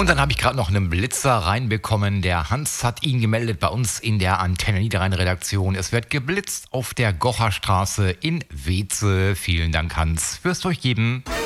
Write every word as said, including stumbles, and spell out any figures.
Und dann habe ich gerade noch einen Blitzer reinbekommen. Der Hans hat ihn gemeldet bei uns in der Antenne Niederrhein-Redaktion. Es wird geblitzt auf der Gocherstraße in Weeze. Vielen Dank, Hans, fürs Durchgeben.